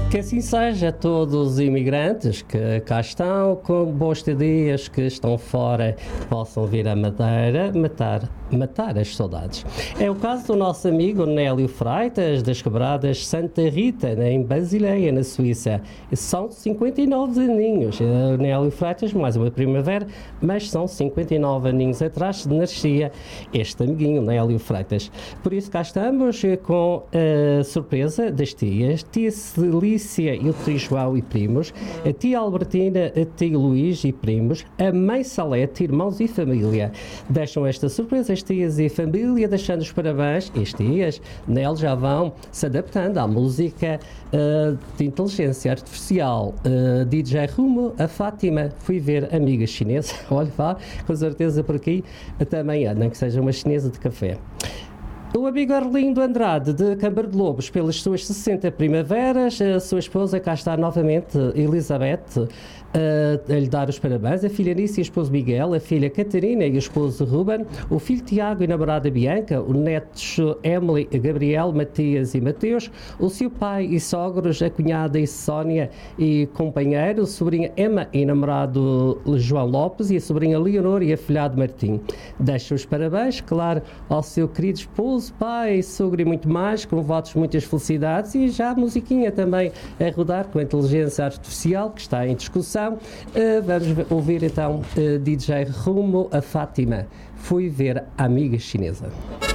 Que assim seja, todos os imigrantes que cá estão, com bons dias que estão fora, possam vir à Madeira matar as saudades. É o caso do nosso amigo Nélio Freitas, das Quebradas Santa Rita, em Basileia, na Suíça. São 59 aninhos. Nélio Freitas, mais uma primavera, mas são 59 aninhos atrás nascia este amiguinho, Nélio Freitas. Por isso cá estamos com a surpresa das tias, tia Celícia e o tio João e primos, a tia Albertina, a tio Luís e primos, a mãe Salete, irmãos e família. Deixam esta surpresa as tias e família, deixando os parabéns. As tias, neles já vão se adaptando à música de inteligência artificial. DJ Rumo, a Fátima, fui ver amiga chinesa, olha, vá, com certeza por aqui também andam, que seja uma chinesa de café. O amigo Arlindo Andrade, de Câmara de Lobos, pelas suas 60 primaveras, a sua esposa, cá está novamente, Elizabeth, a lhe dar os parabéns, a filha Nícia e o esposo Miguel, a filha Catarina e o esposo Ruben, o filho Tiago e a namorada Bianca, o netos Emily, Gabriel, Matias e Mateus, o seu pai e sogros, a cunhada e Sónia e companheiro, a sobrinha Emma e namorado João Lopes e a sobrinha Leonor e afilhado Martim. Deixa os parabéns, claro, ao seu querido esposo, pai, sogro e muito mais, com votos muitas felicidades e já a musiquinha também a rodar com a inteligência artificial que está em discussão. Vamos ouvir então DJ Rumo, a Fátima. Fui ver a amiga chinesa.